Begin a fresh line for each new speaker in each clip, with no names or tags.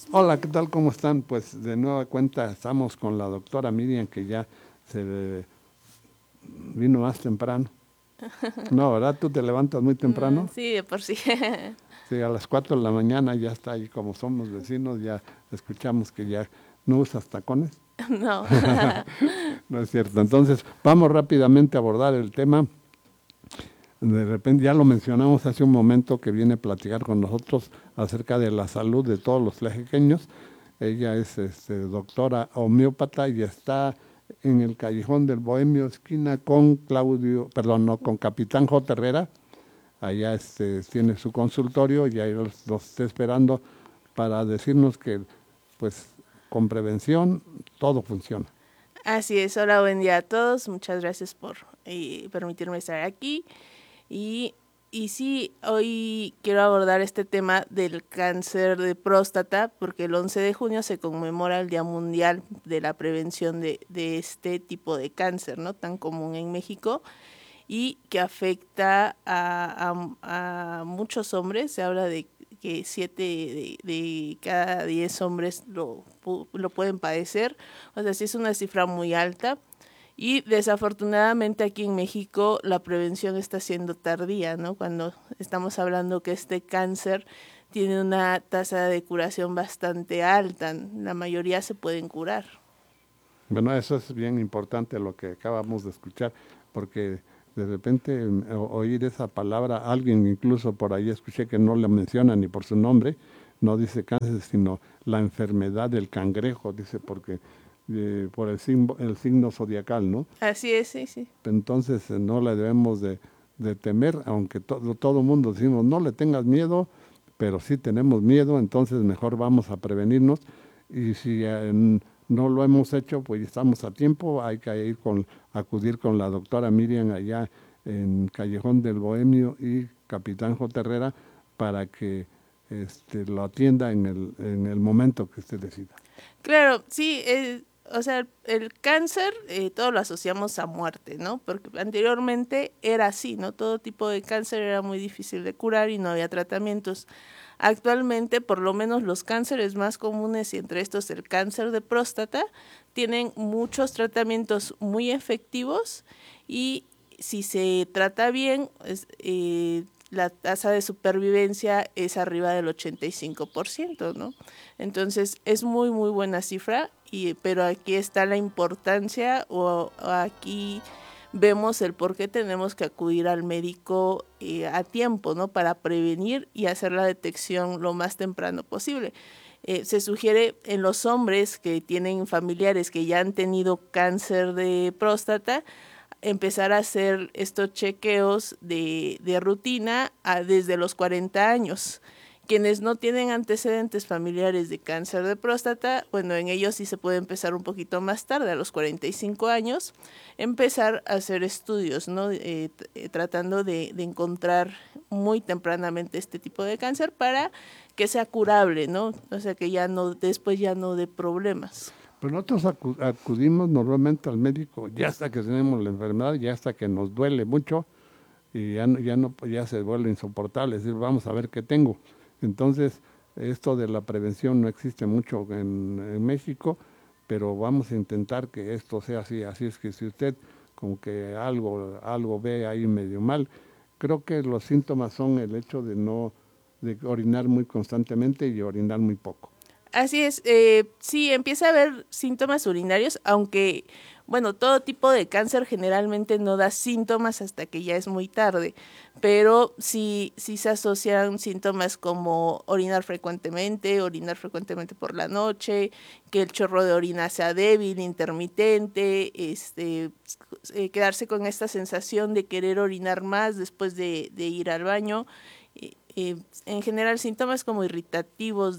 Hola, ¿qué tal? ¿Cómo están? Pues de nueva cuenta estamos con la doctora Miriam, que ya se vino más temprano. No, ¿verdad? ¿Tú te levantas muy temprano?
Sí, de por sí.
Sí, a las 4 de la mañana ya está ahí, como somos vecinos, ya escuchamos que ya no usas tacones.
No.
No es cierto. Entonces, vamos rápidamente a abordar el tema. De repente, ya lo mencionamos hace un momento, que viene a platicar con nosotros acerca de la salud de todos los tlajequeños. Ella es doctora homeópata y está en el Callejón del Bohemio, esquina con Claudio, perdón, no, con Capitán J. Herrera. Allá tiene su consultorio y ahí los está esperando para decirnos que, pues, con prevención todo funciona.
Así es, hola, buen día a todos. Muchas gracias por permitirme estar aquí. Y, y sí, hoy quiero abordar este tema del cáncer de próstata, porque el 11 de junio se conmemora el Día Mundial de la Prevención de este tipo de cáncer, ¿no? Tan común en México y que afecta a muchos hombres. Se habla de que 7 de cada 10 hombres lo pueden padecer. O sea, sí es una cifra muy alta. Y desafortunadamente aquí en México la prevención está siendo tardía, ¿no? Cuando estamos hablando que este cáncer tiene una tasa de curación bastante alta, la mayoría se pueden curar.
Bueno, eso es bien importante lo que acabamos de escuchar, porque de repente oír esa palabra, alguien incluso por ahí escuché que no le menciona ni por su nombre, no dice cáncer, sino la enfermedad del cangrejo, dice, porque por el signo zodiacal, ¿no?
Así es, sí, sí.
Entonces no le debemos de temer, aunque todo mundo decimos, no le tengas miedo, pero sí tenemos miedo, entonces mejor vamos a prevenirnos. Y si no lo hemos hecho, pues estamos a tiempo, hay que acudir con la doctora Miriam allá en Callejón del Bohemio y Capitán J. Herrera para que lo atienda en el momento que usted decida.
Claro, sí, o sea, el cáncer todo lo asociamos a muerte, ¿no? Porque anteriormente era así, ¿no? Todo tipo de cáncer era muy difícil de curar y no había tratamientos. Actualmente, por lo menos los cánceres más comunes, y entre estos el cáncer de próstata, tienen muchos tratamientos muy efectivos y si se trata bien, la tasa de supervivencia es arriba del 85%, ¿no? Entonces es muy, muy buena cifra, pero aquí está la importancia o aquí vemos el por qué tenemos que acudir al médico a tiempo, ¿no? Para prevenir y hacer la detección lo más temprano posible. Se sugiere en los hombres que tienen familiares que ya han tenido cáncer de próstata, empezar a hacer estos chequeos de rutina desde los 40 años. Quienes no tienen antecedentes familiares de cáncer de próstata, bueno, en ellos sí se puede empezar un poquito más tarde, a los 45 años, empezar a hacer estudios, ¿no? Tratando de encontrar muy tempranamente este tipo de cáncer para que sea curable, ¿no? O sea, que ya no, después ya no dé problemas.
Pues nosotros acudimos normalmente al médico ya hasta que tenemos la enfermedad, ya hasta que nos duele mucho y ya se vuelve insoportable, es decir, vamos a ver qué tengo. Entonces, esto de la prevención no existe mucho en México, pero vamos a intentar que esto sea así. Así es que si usted como que algo ve ahí medio mal, creo que los síntomas son el hecho de orinar muy constantemente y orinar muy poco.
Así es, sí, empieza a haber síntomas urinarios, aunque, bueno, todo tipo de cáncer generalmente no da síntomas hasta que ya es muy tarde, pero sí se asocian síntomas como orinar frecuentemente por la noche, que el chorro de orina sea débil, intermitente, quedarse con esta sensación de querer orinar más después de ir al baño. En general síntomas como irritativos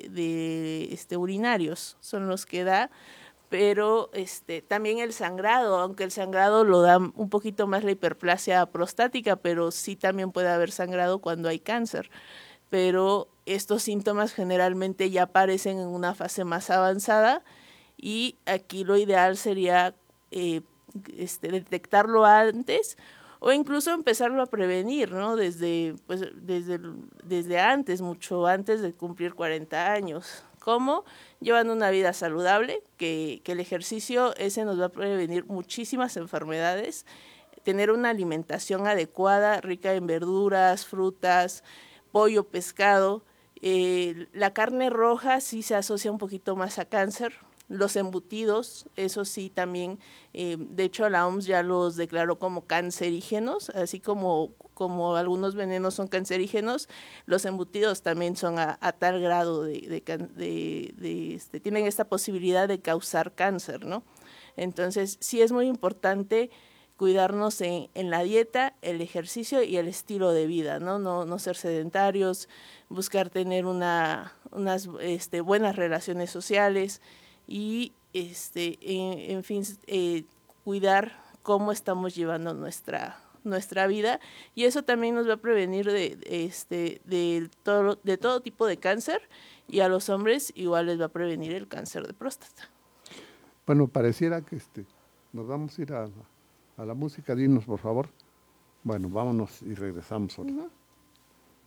de urinarios son los que da, pero también el sangrado, aunque el sangrado lo da un poquito más la hiperplasia prostática, pero sí también puede haber sangrado cuando hay cáncer. Pero estos síntomas generalmente ya aparecen en una fase más avanzada y aquí lo ideal sería detectarlo antes o incluso empezarlo a prevenir, ¿no? Desde antes, mucho antes de cumplir 40 años. ¿Cómo? Llevando una vida saludable, que el ejercicio ese nos va a prevenir muchísimas enfermedades, tener una alimentación adecuada, rica en verduras, frutas, pollo, pescado. La carne roja sí se asocia un poquito más a cáncer. Los embutidos, eso sí también, de hecho la OMS ya los declaró como cancerígenos, así como algunos venenos son cancerígenos, los embutidos también son a tal grado tienen esta posibilidad de causar cáncer, ¿no? Entonces sí es muy importante cuidarnos en la dieta, el ejercicio y el estilo de vida, ¿no? No ser sedentarios, buscar tener unas buenas relaciones sociales y en fin, cuidar cómo estamos llevando nuestra vida, y eso también nos va a prevenir de todo tipo de cáncer, y a los hombres igual les va a prevenir el cáncer de próstata.
Bueno, pareciera que nos vamos a ir a la música. Dinos, por favor. Bueno, vámonos y regresamos ahora.